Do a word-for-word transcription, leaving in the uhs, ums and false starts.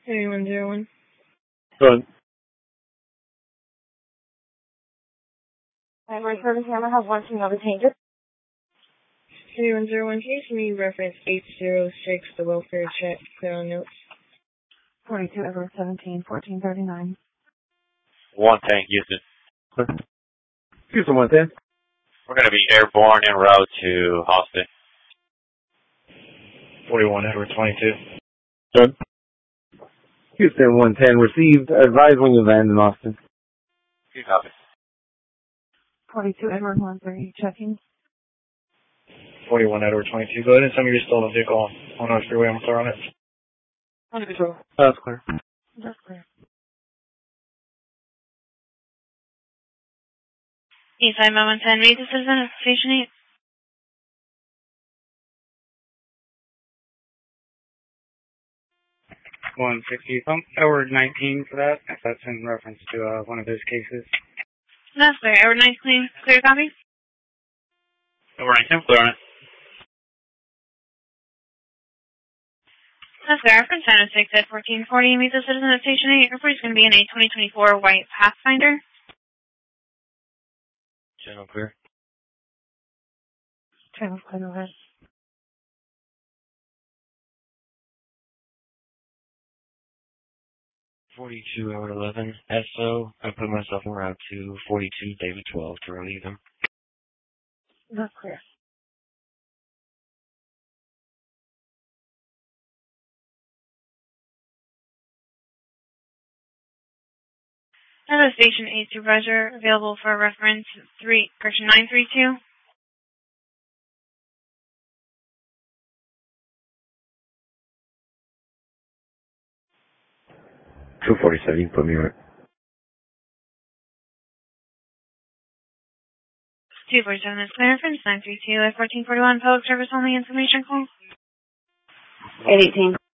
Anyone zero one. Good. Primary service number has one two number changes. Anyone zero one, case me reference eight zero six, the welfare check, clear on notes. forty-two Edward seventeen, fourteen thirty-nine. one ten, Houston. Houston one ten. We're going to be airborne en route to Austin. forty-one Edward twenty-two. Good. Houston one ten, received. Advise when you land in Austin. Two copies. forty-two Edward one three, checking. forty-one Edward twenty-two. Go ahead and tell me you're still in the vehicle on North Freeway. I'm clear on it. Under control. That's clear. That's clear. Eastside Moment ten, read the citizen at Station eight. one sixty, pump Edward nineteen for that, if that's in reference to uh, one of those cases. That's clear. Edward nineteen, clear copy? Edward nineteen, clear on it. That's clear. Reference nine oh six at fourteen forty, meet the citizen at Station eight. Report is going to be in a twenty twenty-four white Pathfinder. Channel clear. Channel clear, go ahead. forty-two Edward eleven, S O. I put myself en route to forty-two David twelve to relieve them. Not clear. As a Station eight supervisor, available for reference three, correction nine three two. two forty-seven, you can put me right. two forty-seven is clear. Reference nine three two at fourteen forty-one, public service only information call. eight eighteen.